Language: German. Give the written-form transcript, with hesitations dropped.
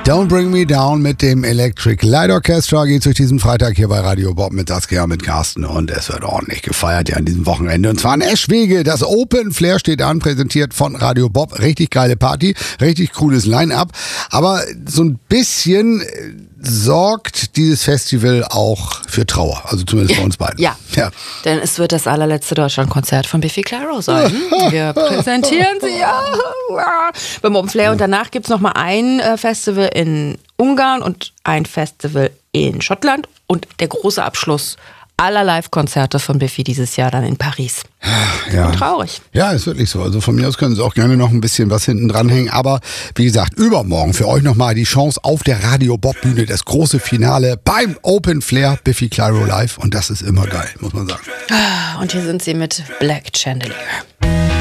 Don't Bring Me Down mit dem Electric Light Orchestra geht durch diesen Freitag hier bei Radio Bob mit Saskia, mit Carsten, und es wird ordentlich gefeiert ja an diesem Wochenende. Und zwar in Eschwege. Das Open Flair steht an, präsentiert von Radio Bob. Richtig geile Party, richtig cooles Line-Up. Aber so ein bisschen sorgt dieses Festival auch für Trauer. Also zumindest bei uns beiden. Ja, denn es wird das allerletzte Deutschlandkonzert von Biffy Clyro sein. Wir präsentieren sie beim Open Flair. Und danach gibt es nochmal ein Festival in Ungarn und ein Festival in Schottland. Und der große Abschluss aller Live-Konzerte von Biffy dieses Jahr dann in Paris. Ja. Und traurig. Ja, ist wirklich so. Also von mir aus können Sie auch gerne noch ein bisschen was hinten dranhängen. Aber wie gesagt, übermorgen für euch nochmal die Chance auf der Radio Bob Bühne, das große Finale beim Open Flair Biffy Clyro live. Und das ist immer geil, muss man sagen. Und hier sind sie mit Black Chandelier.